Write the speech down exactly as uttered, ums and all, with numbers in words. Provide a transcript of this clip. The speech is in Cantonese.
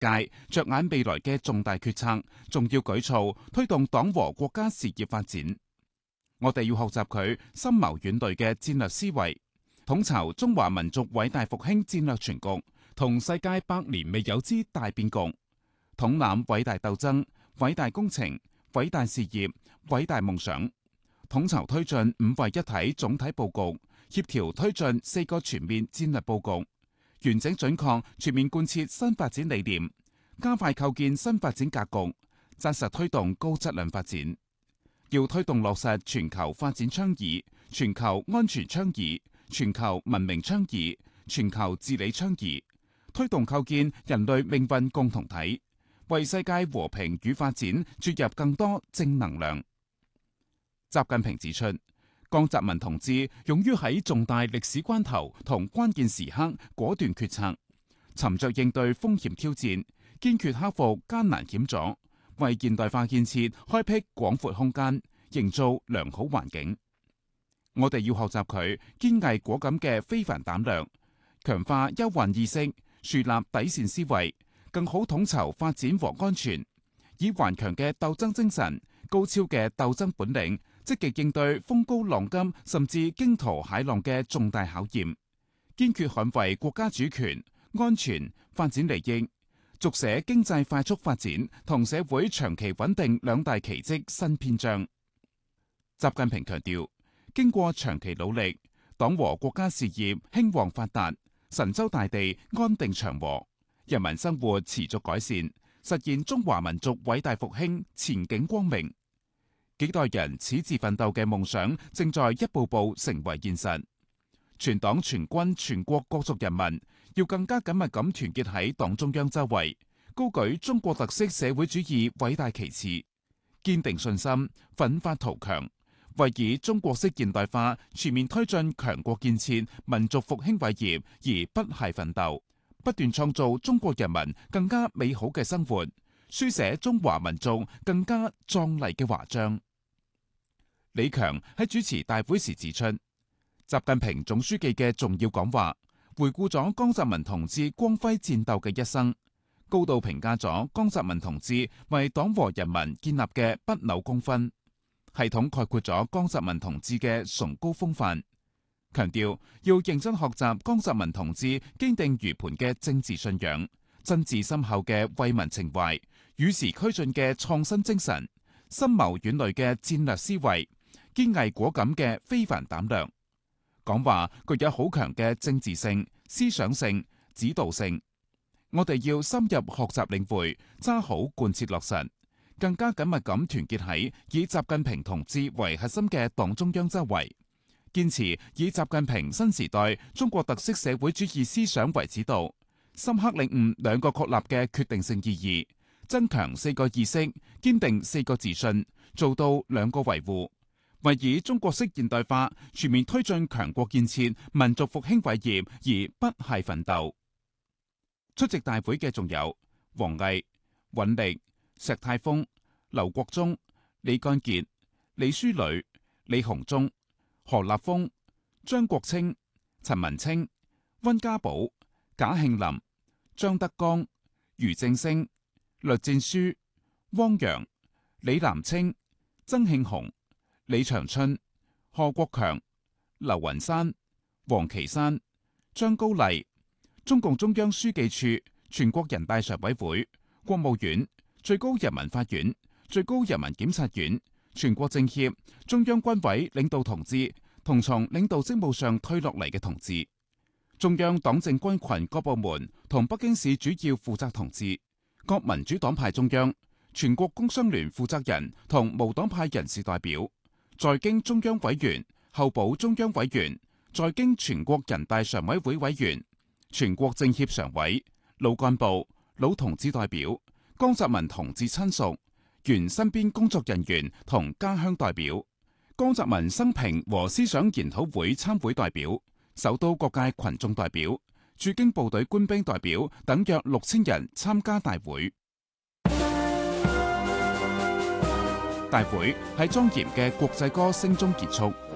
屆，着眼未來嘅重大決策、重要舉措，推動黨和國家事業發展。我哋要學習佢深謀遠慮嘅戰略思維，統籌中華民族偉大復興戰略全局同世界百年未有之大變局，統攬偉大鬥爭、偉大工程、偉大事業、偉大夢想，統籌推進五位一體總體佈局，協調推進四個全面戰略佈局，完整準確全面貫徹新發展理念，加快構建新發展格局，紮實推動高質量發展。要推動落實全球發展倡議、全球安全倡議、全球文明倡議、全球治理倡議，推動構建人類命運共同體，為世界和平與發展注入更多正能量。習近平指出，江澤民同志勇於喺重大歷史關頭同關鍵時刻果斷決策，沉着應對風險挑戰，堅決克服艱難險阻，為現代化建設開闢廣闊空間，營造良好環境。我哋要學習佢堅毅果敢嘅非凡膽量，強化憂患意識，樹立底線思維，更好統籌發展和安全，以頑強嘅鬥爭精神、高超嘅鬥爭本領，積極應對風高浪急甚至驚濤駭浪嘅重大考驗，堅決捍衛國家主權、安全、發展利益，續寫經濟快速發展同社會長期穩定兩大奇蹟新篇章。習近平強調，經過長期努力，黨和國家事業興旺發達，神州大地安定祥和，人民生活持續改善，實現中華民族偉大復興前景光明。幾代人矢志奮鬥嘅夢想正在一步步成為現實。全黨全軍全國各族人民要更加緊密咁團結喺黨中央周圍，高舉中國特色社會主義偉大旗幟，堅定信心，奮發圖強，為以中國式現代化全面推進強國建設、民族復興偉業而不懈奮鬥，不斷創造中國人民更加美好嘅生活，書寫中華民族更加壯麗嘅華章。李強喺主持大會時指出，習近平總書記嘅重要講話，回顧咗江澤民同志光輝戰鬥嘅一生，高度評價咗江澤民同志為黨和人民建立嘅不朽功勳，系統概括咗江澤民同志嘅崇高風範，強調要認真學習江澤民同志堅定如磐嘅政治信仰、真摯深厚嘅為民情懷、與時俱進嘅創新精神、深謀遠慮嘅戰略思維、堅毅果敢嘅非凡膽量。講話具有好強嘅政治性、思想性、指導性。我哋要深入學習領會，揸好貫徹落實，更加緊密咁團結喺以習近平同志為核心嘅黨中央周圍，堅持以習近平新時代中國特色社會主義思想為指導，深刻領悟兩個確立嘅決定性意義，增強四個意識，堅定四個自信，做到兩個維護，為以中國式現代化全面推進強國建設、民族復興偉業而不懈奮鬥。出席大會嘅仲有王毅、尹力、石泰峰、劉國中、李幹傑、李書磊、李鴻忠、何立峰、張國清、陳文清、溫家寶、賈慶林、張德江、俞正聲、栗戰書、汪洋、李嵐清、曾慶紅、李長春、賀國強、劉雲山、王岐山、張高麗、中共中央書記處、全國人大常委會、國務院、最高人民法院、最高人民檢察院、全國政協、中央軍委領導同志同從領導職務上退落嚟嘅同志，中央黨政軍群各部門同北京市主要負責同志，各民主黨派中央、全國工商聯負責人同無黨派人士代表，在京中央委員、候補中央委員，在京全國人大常委會委員、全國政協常委、老幹部、老同志代表、江澤民同志親屬、原身邊工作人員同家鄉代表、江澤民生平和思想研討會參會代表、首都各界群眾代表、駐京部隊官兵代表等約六千人參加大會。大會喺莊嚴嘅國際歌聲中結束。